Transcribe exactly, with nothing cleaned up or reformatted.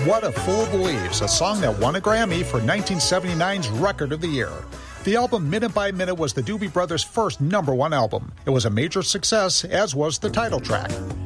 What a Fool Believes, a song that won a Grammy for nineteen seventy-nine's Record of the Year. The album Minute by Minute was the Doobie Brothers' first number one album. It was a major success, as was the title track.